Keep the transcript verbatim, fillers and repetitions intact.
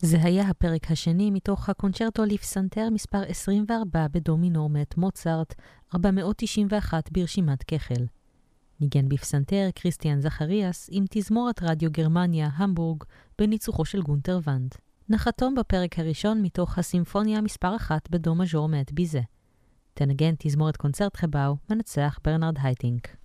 זה היה הפרק השני מתוך הקונצ'רטו לפסנתר מספר עשרים וארבע בדו מינור מאת מוצרט, ארבע מאות תשעים ואחת ברשימת כחל. ניגן בפסנתר קריסטיאן זכריאס עם תזמורת רדיו גרמניה, המבורג, בניצוחו של גונטר ונד. נחתום בפרק הראשון מתוך הסימפוניה מספר אחת בדו מז'ור מאת ביזה. תנגן תזמורת קונצרט חבאו, מנצח ברנרד הייטינק.